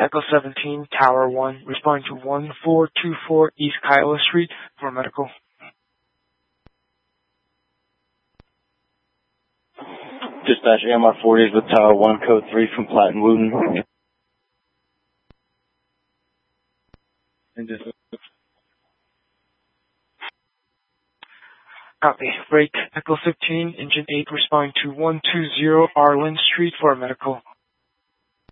Echo 17, Tower 1, responding to 1424 East Kiowa Street for medical. Dispatch AMR 40s with Tower 1, code 3 from Platt and Wooten. Copy. Break. Echo 15, Engine 8, responding to 120 Arlen Street for medical.